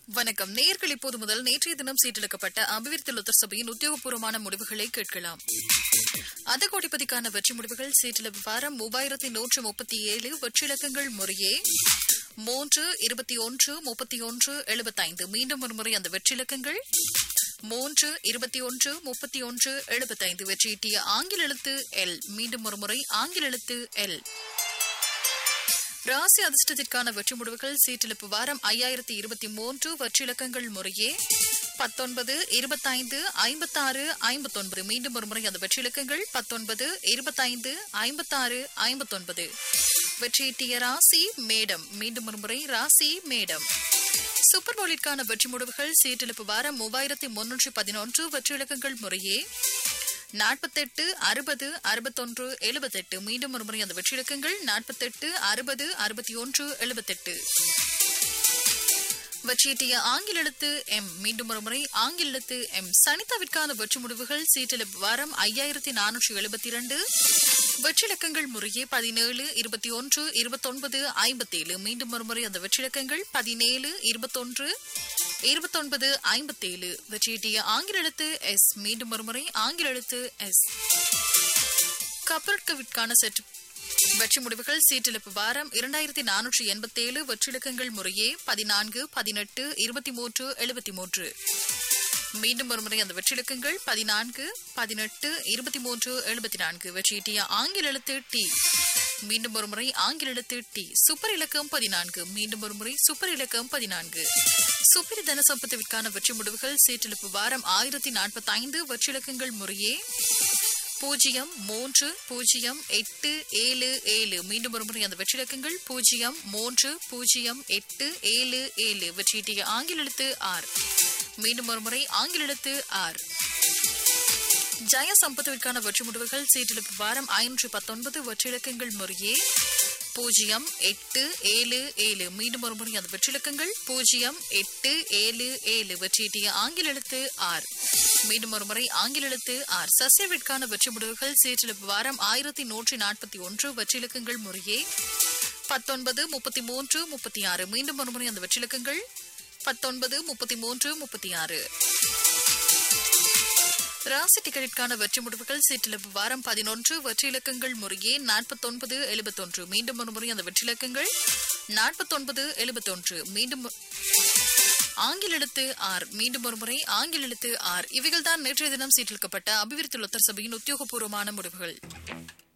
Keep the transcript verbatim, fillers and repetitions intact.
வணக்கம். நேயர்கள் இப்போது முதல் நேற்றைய தினம் சீட்டெடுக்கப்பட்ட அபிவிருத்தி லொத்தர் சபையின் உத்தியோகபூர்வமான முடிவுகளை கேட்கலாம். அதகோடிப்பதிக்கான வெற்றி முடிவுகள் சீட்டில் வாரம் மூவாயிரத்தி நூற்று முப்பத்தி ஏழு வெற்றி இலக்கங்கள் முறையே மூன்று இருபத்தி ஒன்று முப்பத்தி ஒன்று எழுபத்தைந்து. மீண்டும் ஒருமுறை அந்த வெற்றி இலக்கங்கள் மூன்று இருபத்தி ஒன்று முப்பத்தி ஒன்று எழுபத்தைந்து. வெற்றியீட்டிய ஆங்கில எழுத்து எல். மீண்டும் ஒருமுறை ஆங்கில எழுத்து எல். ராசி அதிர்ஷ்டத்திற்கான வெற்றி முடிவுகள் சீட்டிழப்பு வாரம் ஐயாயிரத்தி இருபத்தி மூன்று வெற்றி இலக்கங்கள் முறையே பத்தொன்பது இருபத்தைந்து ஐம்பத்தாறு ஐம்பத்தொன்பது. மீண்டும் ஒருமுறை அந்த வெற்றி இலக்கங்கள் பத்தொன்பது இருபத்தைந்து ஐம்பத்தாறு ஐம்பத்தொன்பது. வெற்றியீட்டிய ராசி மேடம். மீண்டும் ஒருமுறை ராசி மேடம். சூப்பர் பவுலிற்கான வெற்றி முடிவுகள் சீட்டிழப்பு வாரம் மூவாயிரத்தி முன்னூற்றி பதினொன்று வெற்றி இலக்கங்கள் முறையே நாற்பத்தெட்டு அறுபது அறுபத்தொன்று எழுபத்தெட்டு. மீண்டும் ஒருமுறை அந்த வெற்றி இலக்கங்கள் நாற்பத்தெட்டு அறுபது அறுபத்தி ஒன்று எழுபத்தெட்டு. வெற்றியீட்டிய ஆங்கில எழுத்து எம். மீண்டும் ஒருமுறை ஆங்கில எழுத்து எம். சனிதாவிற்கான வெற்றி முடிவுகள் சீட்டில் வாரம் ஐயாயிரத்தி நானூற்றி எழுபத்தி இரண்டு வெற்றி இலக்கங்கள் முறையே பதினேழு இருபத்தி ஒன்று இருபத்தொன்பது ஐம்பத்தேழு. மீண்டும் ஒருமுறை அந்த வெற்றி இலக்கங்கள் பதினேழு இருபத்தொன்று இருபத்தொன்பது ஐம்பத்தேழு. வெற்றியீட்டிய ஆங்கில எழுத்து எஸ். மீண்டும் ஒருமுறை ஆங்கில எழுத்து எஸ். கப்பற்கவிற்கான செட் வெற்றி முடிவுகள் சீட்டிழப்பு வாரம் இரண்டாயிரத்தி நானூற்றி எண்பத்தி ஏழு வெற்றிலக்கங்கள் முறையே பதினான்கு பதினெட்டு இருபத்தி மூன்று எழுபத்தி மூன்று. மீண்டும் ஒருமுறை அந்த வெற்றிலக்கங்கள் பதினான்கு பதினெட்டு இருபத்தி மூன்று எழுபத்தி நான்கு. வெற்றியீட்டிய ஆங்கில எழுத்து டி. மீண்டும் ஒருமுறை ஆங்கில எழுத்து டி. சூப்பர் இலக்கம் பதினான்கு. மீண்டும் ஒருமுறை சூப்பர் இலக்கம் பதினான்கு. சூப்பர் தன சம்பத்துவிற்கான வெற்றி முடிவுகள் சீட்டிழப்பு வாரம் ஆயிரத்தி நாற்பத்தி ஐந்து வெற்றிலக்கங்கள் முறையே பூஜ்ஜியம் மூன்று பூஜ்ஜியம் எட்டு ஏழு ஏழு. மீண்டும் ஒருமுறை அந்த வெற்றி இலக்கங்கள் பூஜ்ஜியம் மூன்று பூஜ்ஜியம் எட்டு ஏழு ஏழு. வெற்றியீட்டிய ஆங்கில எழுத்து ஆர். மீண்டும் ஒருமுறை ஆங்கில எழுத்து ஆர். ஜய சம்பத்துவிற்கான வெற்றி முடிவுகள் சீட்டிழப்பு வாரம் ஐநூற்றி பத்தொன்பது வெற்றி இலக்கங்கள் முறையே பூஜ்ஜியம் எட்டு ஏழு ஏழு. மீண்டும் ஒருமுறை அந்த வெற்றி இலக்கங்கள் பூஜ்ஜியம் எட்டு ஏழு ஏழு. வெற்றியீட்டிய ஆங்கில எழுத்து ஆர். மீண்டும் ஒருமுறை ஆங்கில எழுத்து ஆர். சசியவிற்கான வெற்றி முடிவுகள் சீற்றிழப்பு வாரம் ஆயிரத்தி நூற்றி நாற்பத்தி ஒன்று வெற்றி இலக்கங்கள் முறையே பத்தொன்பது முப்பத்தி மூன்று முப்பத்தி ஆறு. மீண்டும் ஒருமுறை அந்த வெற்றி இலக்கங்கள் பத்தொன்பது முப்பத்தி மூன்று முப்பத்தி ஆறு. ராசி டிக்கெட்டிற்கான வெற்றி முடிவுகள் சீட்டிழப்பு வாரம் பதினொன்று வெற்றி இலக்கங்கள் முறையே நாற்பத்தொன்பது எழுபத்தொன்று. மீண்டும் ஒருமுறை அந்த வெற்றி இலக்கங்கள் நாற்பத்தொன்பது எழுபத்தொன்று. மீண்டும் ஆங்கில எழுத்து ஆர். மீண்டும் ஒருமுறை ஆங்கில எழுத்து ஆர். இவைகள் தான் நேற்றைய தினம் சீட்டிழுக்கப்பட்ட அபிவிருத்தி லொத்தர் சபையின் உத்தியோகபூர்வமான முடிவுகள்.